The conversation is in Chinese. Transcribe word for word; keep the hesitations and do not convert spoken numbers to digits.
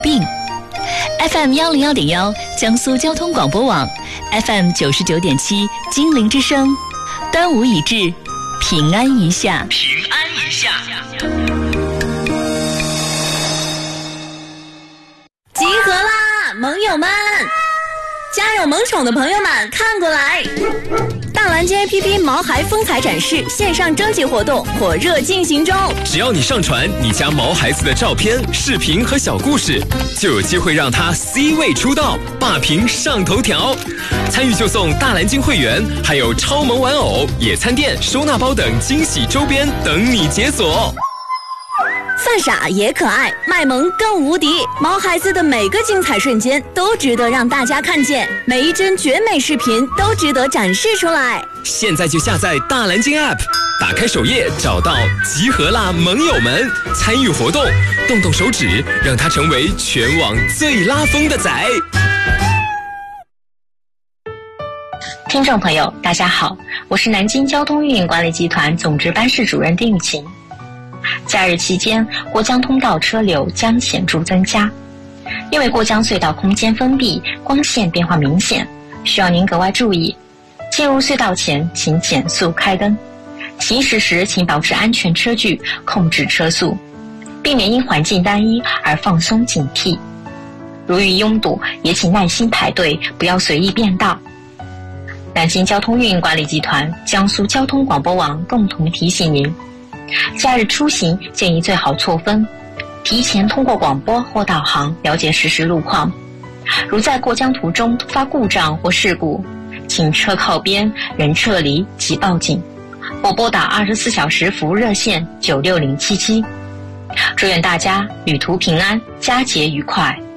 病。F M 幺零幺点幺江苏交通广播网 ，F M 九十九点七金陵之声。端午已至，平安一下， 平安一下。 集合啦，盟友们！家有萌宠的朋友们，看过来！大蓝鲸 A P P 毛孩风采展示线上征集活动火热进行中， 只要你上传你家毛孩子的照片、视频和小故事，就有机会让他 C 位出道，霸屏上头条。参与就送大蓝鲸会员，还有超萌玩偶、野餐垫、收纳包等惊喜周边等你解锁。 犯傻也可爱，卖萌更无敌。毛孩子的每个精彩瞬间都值得让大家看见，每一帧绝美视频都值得展示出来。 现在就下载大蓝鲸 App， 打开首页找到集合啦盟友们，参与活动，动动手指，让它成为全网最拉风的仔。 听众朋友，大家好，我是南京交通运营管理集团总值班室主任丁雨晴。假日期间，过江通道车流将显著增加，因为过江隧道空间封闭，光线变化明显，需要您格外注意。进入隧道前，请减速开灯；行驶时，请保持安全车距，控制车速，避免因环境单一而放松警惕。如遇拥堵，也请耐心排队，不要随意变道。南京交通运营管理集团、江苏交通广播网共同提醒您。假日出行建议最好错峰，提前通过广播或导航了解实时路况。如在过江途中突发故障或事故，请车靠边，人撤离及报警，或拨打二十四小时服务热线九六零七七。祝愿大家旅途平安，佳节愉快。